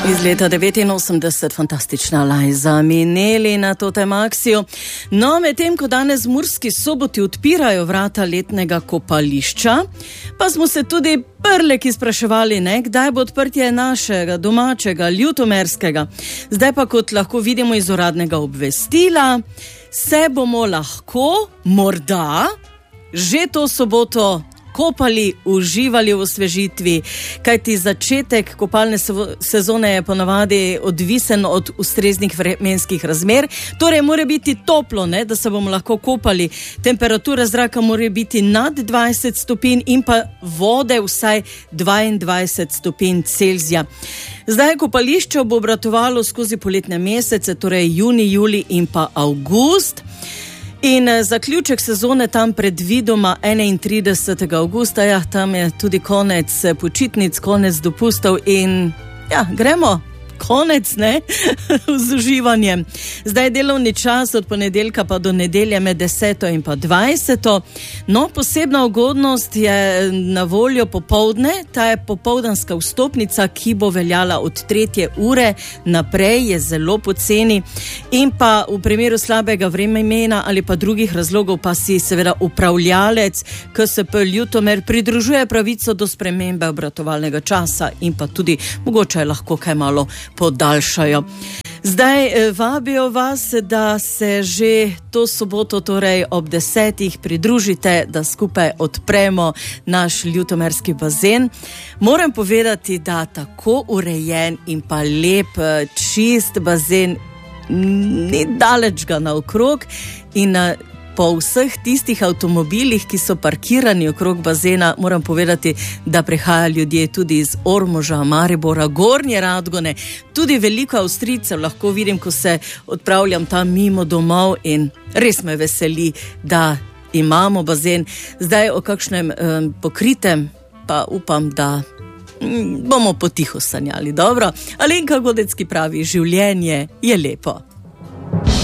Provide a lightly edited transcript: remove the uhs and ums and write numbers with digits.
Iz leta 89, fantastična Lajza Mineli na Totem Axiju. No, medtem ko danes v Murski Soboti odpirajo vrata letnega kopališča, pa smo se tudi prleki spraševali, kdaj bo odprtje našega, domačega, ljutomerskega. Zdaj pa, kot lahko vidimo iz uradnega obvestila, se bomo lahko, morda, že to soboto kopali, uživali v osvežitvi, kajti začetek kopalne sezone je ponavadi odvisen od ustreznih vremenskih razmer, torej mora biti toplo, da se bomo lahko kopali. Temperatura zraka mora biti nad 20 stopinj in pa vode vsaj 22 stopinj Celzija. Zdaj kopališče bo obratovalo skozi poletne mesece, torej junij, julij in pa avgust. In zaključek sezone tam predvidoma 31. avgusta, tam je tudi konec počitnic, konec dopustov in gremo. Konec, z uživanjem. Zdaj je delovni čas od ponedeljka pa do nedelje med 10. in pa 20. No, posebna ugodnost je na voljo popoldne, ta je popoldanska vstopnica, ki bo veljala od 3. ure naprej, je zelo poceni in pa v primeru slabega vremena ali pa drugih razlogov pa si seveda upravljalec KSP Ljutomer pridružuje pravico do spremembe obratovalnega časa in pa tudi mogoče lahko kaj malo podaljšajo. Zdaj vabijo vas, da se že to soboto, torej ob 10. pridružite, da skupaj odpremo naš ljutomerski bazen. Moram povedati, da tako urejen in pa lep, čist bazen ni daleč ga naokrog in po vseh tistih avtomobilih, ki so parkirani okrog bazena, moram povedati, da prihajajo ljudje tudi iz Ormoža, Maribora, Gornje Radgone, tudi veliko Avstrijcev lahko vidim, ko se odpravljam tam mimo domov in res me veseli, da imamo bazen. Zdaj o kakšnem pokritem pa upam, da bomo potiho sanjali. Dobro, Alenka Godecki pravi, življenje je lepo.